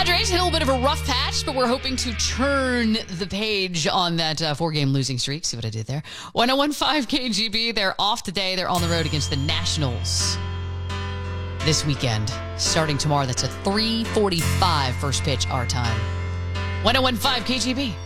Padres hit a little bit of a rough patch, but we're hoping to turn the page on that four-game losing streak. See what I did there? 101.5 KGB, they're off today. They're on the road against the Nationals this weekend. Starting tomorrow, that's a 3:45 first pitch our time. 101.5 KGB.